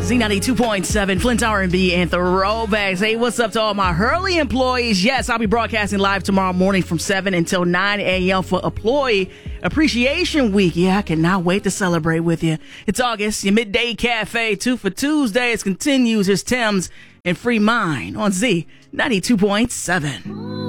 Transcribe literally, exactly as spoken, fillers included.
Z ninety-two point seven, Flint's R and B and Throwbacks. Hey, what's up to all my Hurley employees? Yes, I'll be broadcasting live tomorrow morning from seven until nine a.m. for Employee Appreciation Week. Yeah, I cannot wait to celebrate with you. It's August, your midday cafe, two for Tuesdays continues. Here's Tim's and Free Mind on Z ninety-two point seven.